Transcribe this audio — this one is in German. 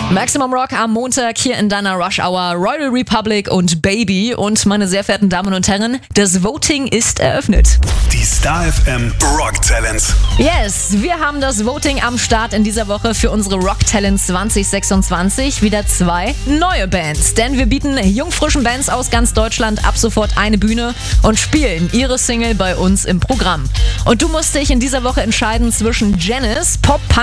Maximum Rock am Montag hier in deiner Rush Hour, Royal Republic und Baby. Und meine sehr verehrten Damen und Herren, das Voting ist eröffnet. Die Star FM Rock Talents. Yes, wir haben das Voting am Start in dieser Woche für unsere Rock Talents 2026. Wieder 2 neue Bands. Denn wir bieten jungfrischen Bands aus ganz Deutschland ab sofort eine Bühne und spielen ihre Single bei uns im Programm. Und du musst dich in dieser Woche entscheiden zwischen Janis, Pop-Punk